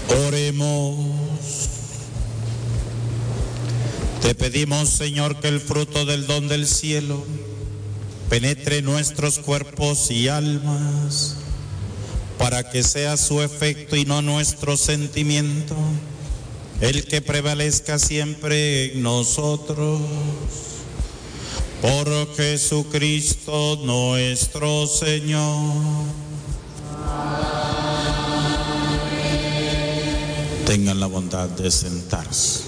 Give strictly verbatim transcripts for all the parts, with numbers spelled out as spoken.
Oremos. Te pedimos, Señor, que el fruto del don del cielo penetre nuestros cuerpos y almas, para que sea su efecto y no nuestro sentimiento el que prevalezca siempre en nosotros. Por Jesucristo nuestro Señor. Amén. Tengan la bondad de sentarse.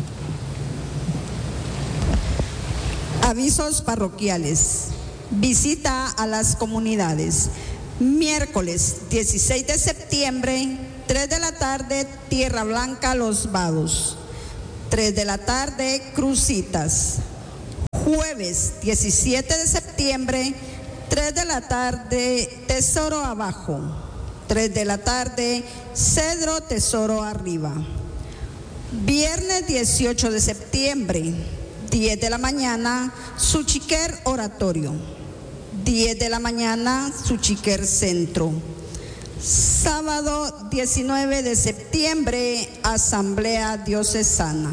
Avisos parroquiales. Visita a las comunidades. Miércoles dieciséis de septiembre, tres de la tarde, Tierra Blanca, Los Vados. tres de la tarde, Crucitas. Jueves diecisiete de septiembre, tres de la tarde, Tesoro Abajo. tres de la tarde, Cedro, Tesoro Arriba. Viernes dieciocho de septiembre, diez de la mañana, Suchiquer Oratorio. diez de la mañana, Suchiquer Centro. Sábado diecinueve de septiembre, Asamblea Diocesana.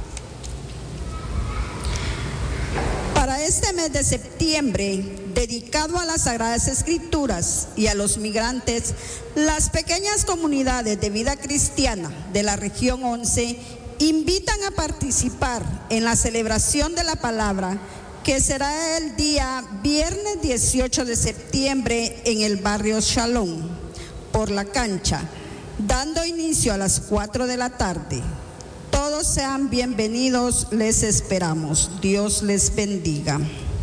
Para este mes de septiembre, dedicado a las Sagradas Escrituras y a los migrantes, las pequeñas comunidades de vida cristiana de la región once invitan a participar en la celebración de la palabra, que será el día viernes dieciocho de septiembre en el barrio Shalom, por la cancha, dando inicio a las cuatro de la tarde. Todos sean bienvenidos, les esperamos. Dios les bendiga.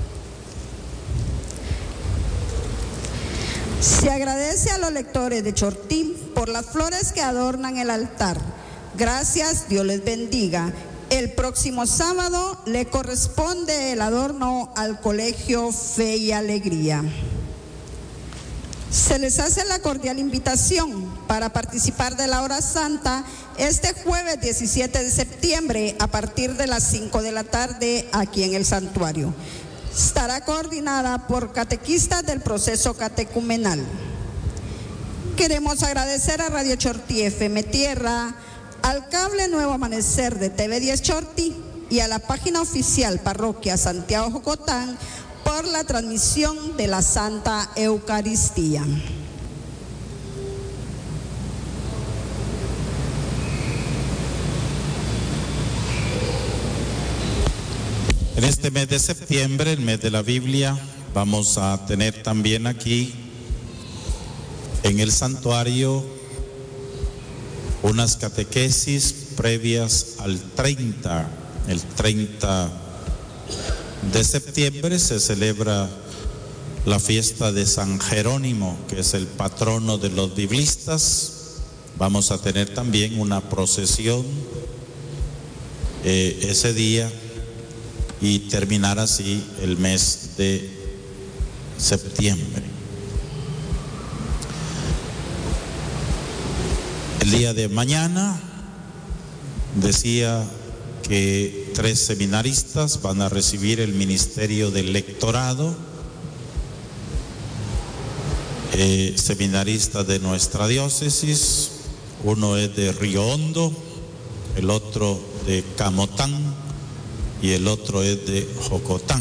Se agradece a los lectores de Chortí por las flores que adornan el altar. Gracias, Dios les bendiga. El próximo sábado le corresponde el adorno al Colegio Fe y Alegría. Se les hace la cordial invitación para participar de la hora santa este jueves diecisiete de septiembre a partir de las cinco de la tarde aquí en el santuario. Estará coordinada por catequistas del proceso catecumenal. Queremos agradecer a Radio Chortí F M Tierra, al Cable Nuevo Amanecer de T V diez Chortí y a la página oficial Parroquia Santiago Jocotán por la transmisión de la Santa Eucaristía. En este mes de septiembre, el mes de la Biblia, vamos a tener también aquí en el santuario unas catequesis previas al treinta. El treinta de septiembre se celebra la fiesta de San Jerónimo, que es el patrono de los biblistas. Vamos a tener también una procesión eh, ese día y terminar así el mes de septiembre. El día de mañana decía que tres seminaristas van a recibir el ministerio del lectorado, eh, seminaristas de nuestra diócesis. Uno es de Río Hondo, el otro de Camotán y el otro es de Jocotán.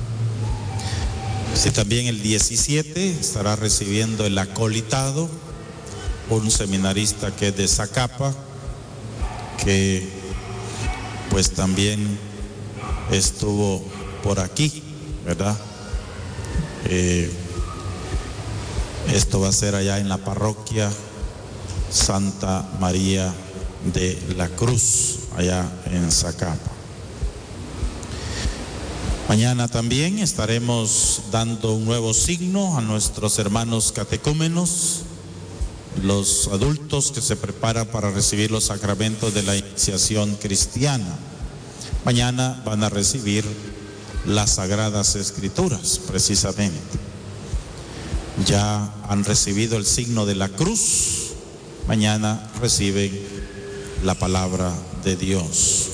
Sí, también el diecisiete estará recibiendo el acolitado un seminarista que es de Zacapa, que pues también estuvo por aquí, ¿verdad? Eh, esto va a ser allá en la parroquia Santa María de la Cruz, allá en Zacapa. Mañana también estaremos dando un nuevo signo a nuestros hermanos catecúmenos, los adultos que se preparan para recibir los sacramentos de la iniciación cristiana. Mañana van a recibir las Sagradas Escrituras, precisamente. Ya han recibido el signo de la cruz, mañana reciben la palabra de Dios.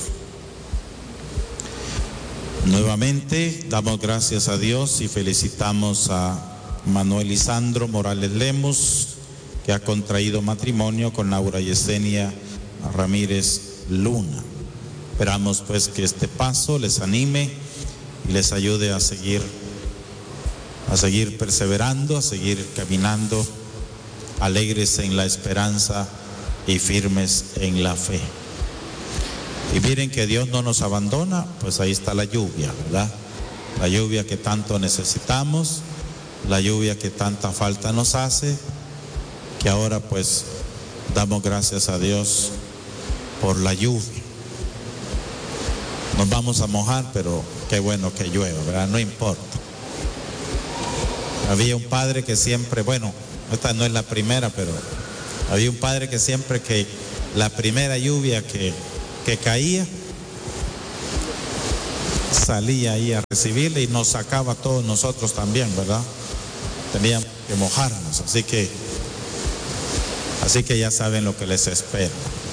Nuevamente damos gracias a Dios y felicitamos a Manuel Isandro Morales Lemos, que ha contraído matrimonio con Laura Yesenia Ramírez Luna. Esperamos pues que este paso les anime y les ayude a seguir, a seguir perseverando, a seguir caminando alegres en la esperanza y firmes en la fe. Y miren que Dios no nos abandona, pues ahí está la lluvia, ¿verdad? La lluvia que tanto necesitamos, la lluvia que tanta falta nos hace, que ahora pues damos gracias a Dios por la lluvia. Nos vamos a mojar, pero qué bueno que llueva, ¿verdad? No importa. Había un padre que siempre, bueno, esta no es la primera, pero había un padre que siempre que la primera lluvia que, que caía, salía ahí a recibirle y nos sacaba a todos nosotros también, ¿verdad? Teníamos que mojarnos, así que, así que ya saben lo que les espera.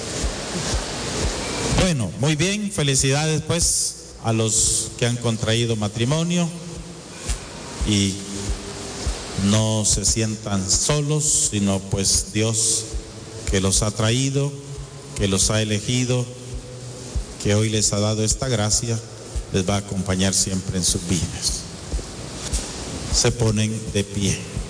Bueno, muy bien, felicidades pues a los que han contraído matrimonio y no se sientan solos, sino pues Dios que los ha traído, que los ha elegido, que hoy les ha dado esta gracia, les va a acompañar siempre en sus vidas. Se ponen de pie.